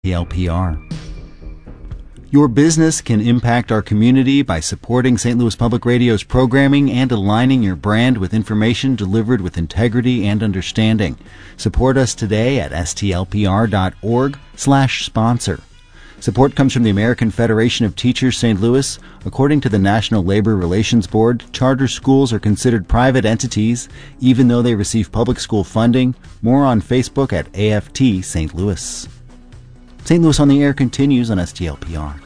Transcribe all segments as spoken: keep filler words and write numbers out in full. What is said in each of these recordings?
L P R. Your business can impact our community by supporting Saint Louis Public Radio's programming and aligning your brand with information delivered with integrity and understanding. Support us today at stlpr.org slash sponsor. Support comes from the American Federation of Teachers Saint Louis. According to the National Labor Relations Board, charter schools are considered private entities, even though they receive public school funding. More on Facebook at A F T Saint Louis. Saint Louis on the Air continues on S T L P R.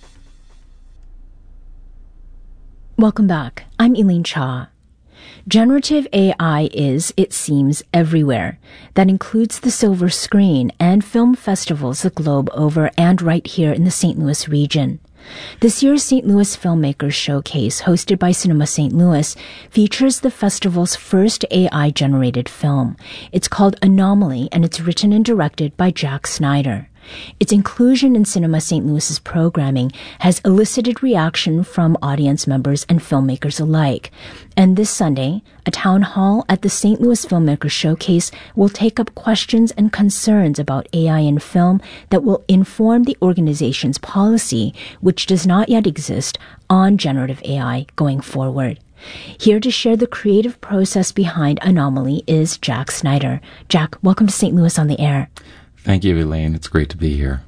Welcome back. I'm Elaine Cha. Generative A I is, it seems, everywhere. That includes the silver screen and film festivals the globe over and right here in the Saint Louis region. This year's Saint Louis Filmmakers Showcase, hosted by Cinema Saint Louis, features the festival's first A I-generated film. It's called Anomaly, and it's written and directed by Jack Snyder. Its inclusion in Cinema Saint Louis's programming has elicited reaction from audience members and filmmakers alike. And this Sunday, a town hall at the Saint Louis Filmmakers Showcase will take up questions and concerns about A I in film that will inform the organization's policy, which does not yet exist, on generative A I going forward. Here to share the creative process behind Anomaly is Jack Snyder. Jack, welcome to Saint Louis on the Air. Thank you, Elaine. It's great to be here.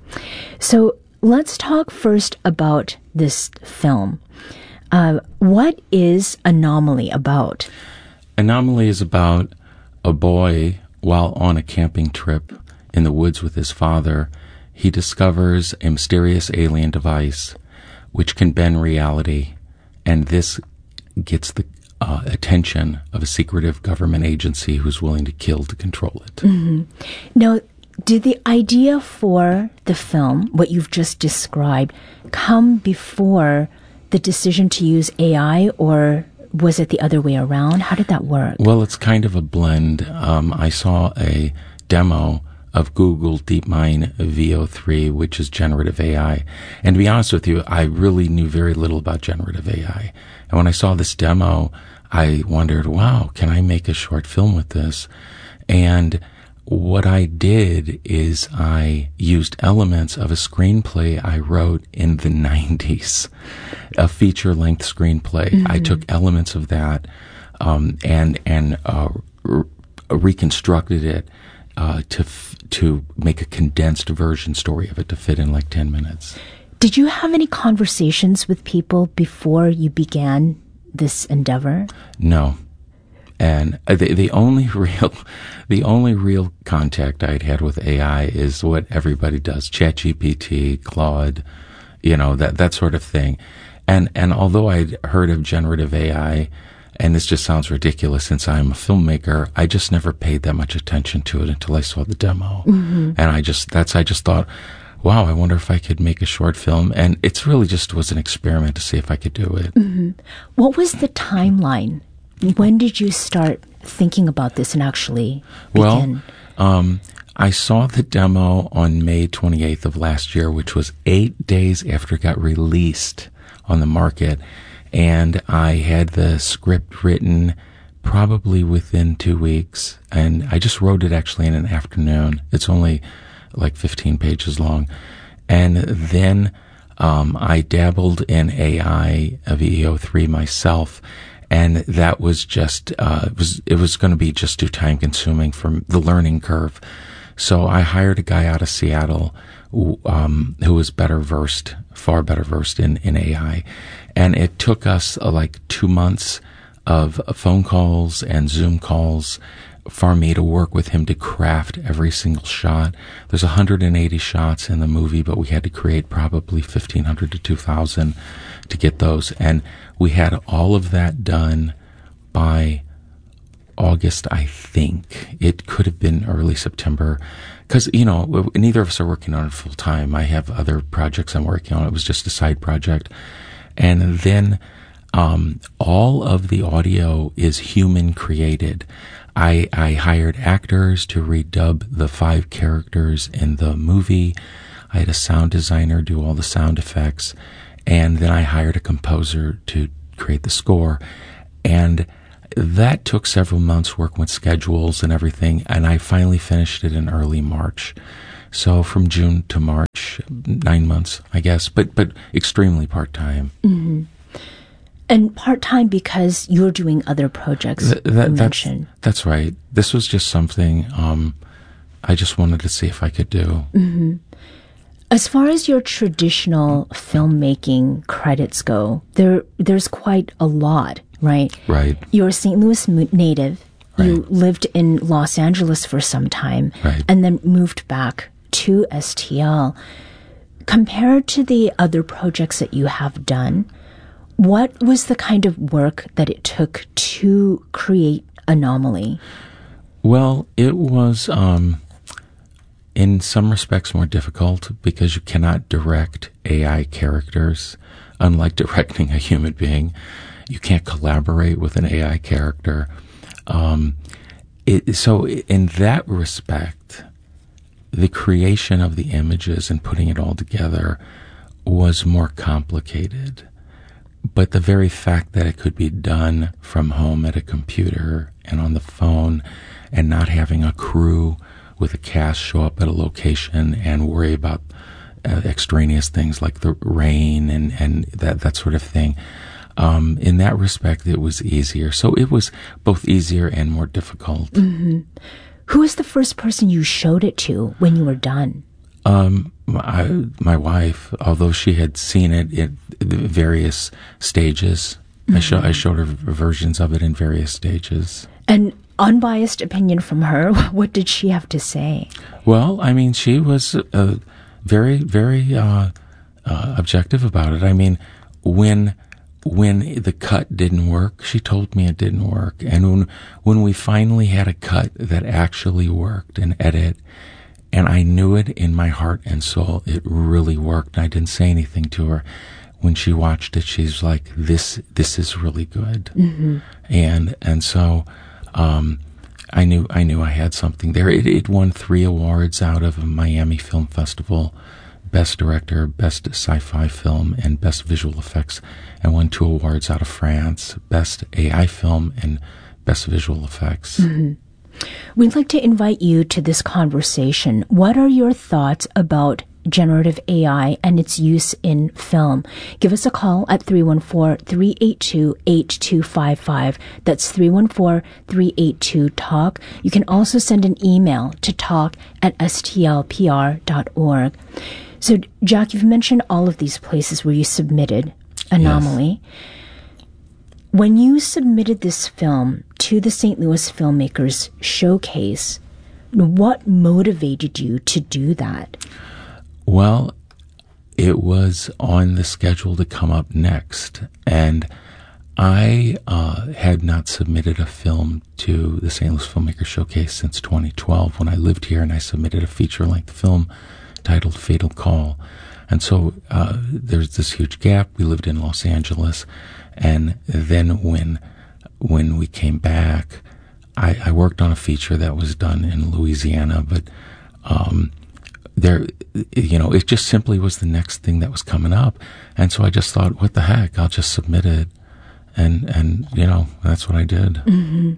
So let's talk first about this film. Uh, what is Anomaly about? Anomaly is about a boy, while on a camping trip in the woods with his father, he discovers a mysterious alien device which can bend reality, and this gets the uh, attention of a secretive government agency who's willing to kill to control it. Mm-hmm. Now, did the idea for the film, what you've just described, come before the decision to use A I, or was it the other way around? How did that work? Well, it's kind of a blend. Um, I saw a demo of Google DeepMind V O three, which is generative A I. And to be honest with you, I really knew very little about generative A I. And when I saw this demo, I wondered, wow, can I make a short film with this? And what I did is I used elements of a screenplay I wrote in the nineties, a feature-length screenplay. Mm-hmm. I took elements of that um, and and uh, re- reconstructed it uh, to f- to make a condensed version story of it to fit in like ten minutes. Did you have any conversations with people before you began this endeavor? No. And the, the only real, the only real contact I'd had with A I is what everybody does: ChatGPT, Claude, you know, that, that sort of thing. And, and although I'd heard of generative A I, and this just sounds ridiculous since I'm a filmmaker, I just never paid that much attention to it until I saw the demo. Mm-hmm. And I just, that's, I just thought, wow, I wonder if I could make a short film. And it's really just was an experiment to see if I could do it. Mm-hmm. What was the timeline? When did you start thinking about this and actually begin? Well, um, I saw the demo on May twenty-eighth of last year, which was eight days after it got released on the market. And I had the script written probably within two weeks. And I just wrote it actually in an afternoon. It's only like fifteen pages long. And then um, I dabbled in A I, V O three myself. And that was just, uh, it was, it was going to be just too time consuming for the learning curve. So I hired a guy out of Seattle, who, um, who was better versed, far better versed in, in A I. And it took us uh, like two months of uh, phone calls and Zoom calls for me to work with him to craft every single shot. There's one hundred eighty shots in the movie, but we had to create probably fifteen hundred to two thousand to get those. And we had all of that done by August, I think. It could have been early September. Because, you know, neither of us are working on it full time. I have other projects I'm working on. It was just a side project. And then um, all of the audio is human created. I, I hired actors to redub the five characters in the movie. I had a sound designer do all the sound effects. And then I hired a composer to create the score. And that took several months working with schedules and everything. And I finally finished it in early March. So from June to March, nine months, I guess, but but extremely part-time. Mm-hmm. And part-time because you're doing other projects, Th- that, you mentioned. That's, that's right. This was just something um, I just wanted to see if I could do. Mm-hmm. As far as your traditional filmmaking credits go, there there's quite a lot, right? Right. You're a Saint Louis native. Right. You lived in Los Angeles for some time, right. and then moved back to S T L. Compared to the other projects that you have done, what was the kind of work that it took to create Anomaly? Well, it was, um, in some respects, more difficult because you cannot direct A I characters, unlike directing a human being. You can't collaborate with an A I character. Um, it, so in that respect, the creation of the images and putting it all together was more complicated. But the very fact that it could be done from home at a computer and on the phone and not having a crew with a cast show up at a location and worry about uh, extraneous things like the rain and, and that, that sort of thing. Um, in that respect, it was easier. So it was both easier and more difficult. Mm-hmm. Who was the first person you showed it to when you were done? Um, I, my wife, although she had seen it at various stages, mm-hmm. I, show, I showed her versions of it in various stages. And unbiased opinion from her, what did she have to say? Well, I mean, she was uh, very, very uh, uh, objective about it. I mean, when when the cut didn't work, she told me it didn't work. And when when we finally had a cut that actually worked, an edit, and I knew it in my heart and soul, it really worked. And I didn't say anything to her. When she watched it, she's like, "This, this is really good." Mm-hmm. And and so, um, I knew I knew I had something there. It, it won three awards out of a Miami Film Festival: Best Director, Best Sci-Fi Film, and Best Visual Effects, and won two awards out of France: Best A I Film and Best Visual Effects. Mm-hmm. We'd like to invite you to this conversation. What are your thoughts about generative A I and its use in film? Give us a call at three one four, three eight two, eight two five five. That's three one four, three eight two, talk. You can also send an email to talk at s t l p r dot org. So, Jack, you've mentioned all of these places where you submitted Anomaly. Yes. When you submitted this film to the Saint Louis Filmmakers Showcase, what motivated you to do that? Well, it was on the schedule to come up next, and I uh, had not submitted a film to the Saint Louis Filmmakers Showcase since twenty twelve when I lived here, and I submitted a feature-length film titled Fatal Call. And so uh, there's this huge gap. We lived in Los Angeles, and then when when we came back, I, I worked on a feature that was done in Louisiana, but um, there, you know, it just simply was the next thing that was coming up. And so I just thought, what the heck, I'll just submit it. And, and you know, that's what I did. Mm-hmm.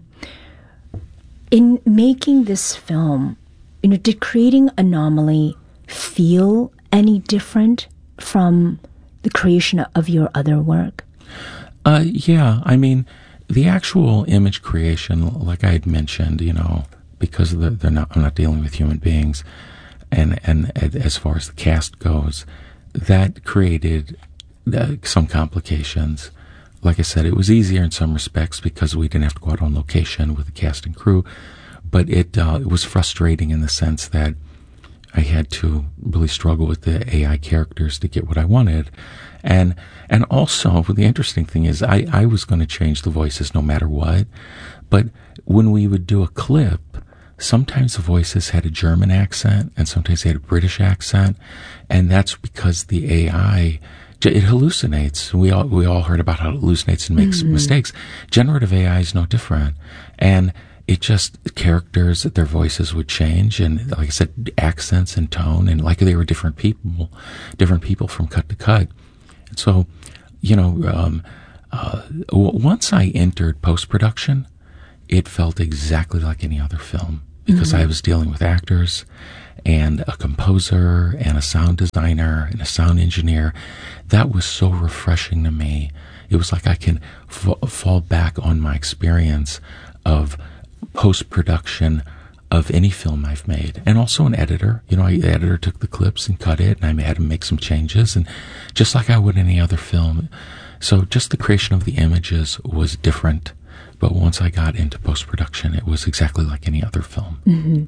In making this film, you know, did creating Anomaly feel any different from the creation of your other work? Uh, yeah, I mean, the actual image creation, like I had mentioned, you know, because the, they're not, I'm not dealing with human beings, and, and as far as the cast goes, that created uh, some complications. Like I said, it was easier in some respects because we didn't have to go out on location with the cast and crew, but it uh, it was frustrating in the sense that I had to really struggle with the A I characters to get what I wanted. And and also, the interesting thing is I, I was going to change the voices no matter what, but when we would do a clip, sometimes the voices had a German accent and sometimes they had a British accent, and that's because the A I, it hallucinates. We all we all heard about how it hallucinates and makes mm-hmm. mistakes. Generative A I is no different. And it just, characters, their voices would change, and like I said, accents and tone, and like they were different people, different people from cut to cut. And so, you know, um, uh, w- once I entered post-production, it felt exactly like any other film because mm-hmm. I was dealing with actors, and a composer and a sound designer and a sound engineer. That was so refreshing to me. It was like I can f- fall back on my experience of post-production of any film I've made, and also an editor. You know, I, the editor took the clips and cut it, and I had to make some changes, and just like I would any other film. So just the creation of the images was different, but once I got into post-production, it was exactly like any other film. Mm-hmm.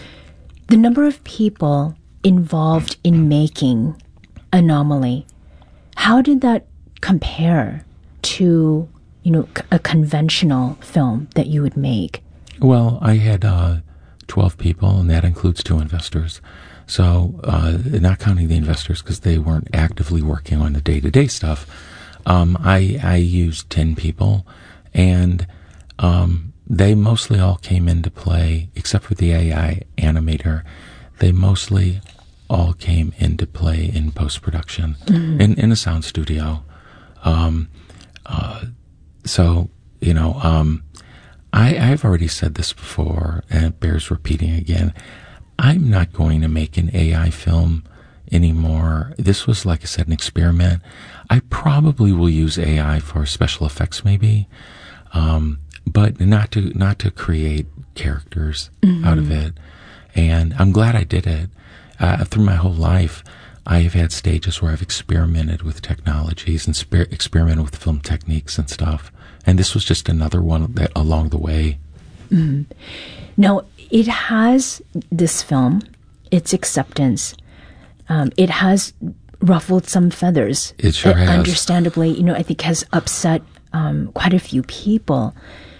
The number of people involved in making Anomaly, how did that compare to, you know, a conventional film that you would make? Well, I had uh, twelve people, and that includes two investors. So, uh, not counting the investors because they weren't actively working on the day-to-day stuff, um, I, I used ten people, and um, they mostly all came into play, except for the A I animator. They mostly all came into play in post-production, mm-hmm. in, in a sound studio. Um, uh, so, you know, um, I, I've already said this before, and it bears repeating again. I'm not going to make an A I film anymore. This was, like I said, an experiment. I probably will use A I for special effects, maybe, um, but not to not to create characters mm-hmm. out of it. And I'm glad I did it. Uh, through my whole life, I have had stages where I've experimented with technologies and spe- experimented with film techniques and stuff. And this was just another one that along the way. Mm. Now, it has, this film, its acceptance, um, it has ruffled some feathers. It sure it, has. Understandably, you know, I think has upset um, quite a few people.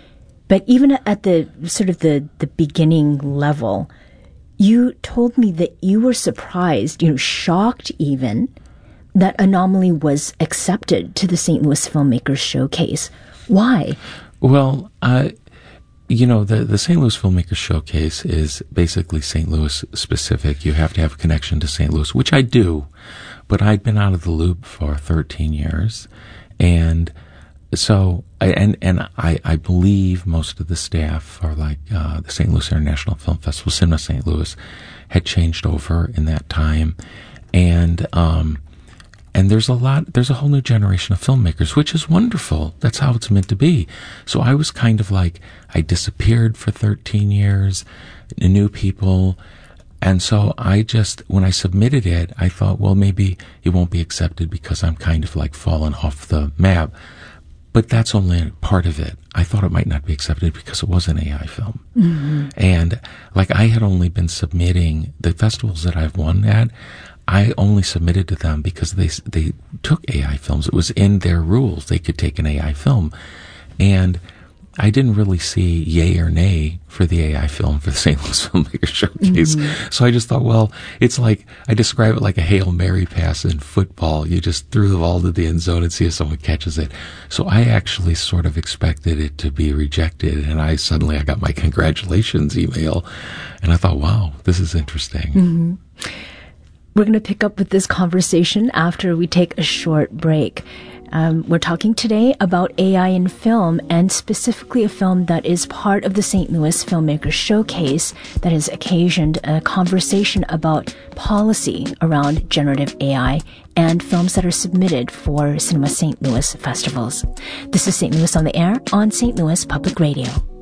But even at the sort of the, the beginning level, you told me that you were surprised, you know, shocked even, that Anomaly was accepted to the Saint Louis Filmmakers Showcase. Why? Well, uh, you know, the, the Saint Louis Filmmakers Showcase is basically Saint Louis specific. You have to have a connection to Saint Louis, which I do, but I'd been out of the loop for thirteen years. And so, I, and, and I, I believe most of the staff are like, uh, the Saint Louis International Film Festival, Cinema Saint Louis, had changed over in that time. And, um, And there's a lot, there's a whole new generation of filmmakers, which is wonderful. That's how it's meant to be. So I was kind of like, I disappeared for thirteen years, new people. And so I just, when I submitted it, I thought, well, maybe it won't be accepted because I'm kind of like fallen off the map. But that's only part of it. I thought it might not be accepted because it was an A I film. Mm-hmm. And like I had only been submitting the festivals that I've won at, I only submitted to them because they they took A I films. It was in their rules. They could take an A I film. And I didn't really see yay or nay for the A I film for the Saint Louis Filmmakers Showcase. Mm-hmm. So I just thought, well, it's like, I describe it like a Hail Mary pass in football. You just threw the ball to the end zone and see if someone catches it. So I actually sort of expected it to be rejected. And I suddenly, I got my congratulations email. And I thought, wow, this is interesting. Mm-hmm. We're going to pick up with this conversation after we take a short break. Um, we're talking today about A I in film, and specifically a film that is part of the Saint Louis Filmmakers Showcase that has occasioned a conversation about policy around generative A I and films that are submitted for Cinema Saint Louis festivals. This is Saint Louis on the Air on Saint Louis Public Radio.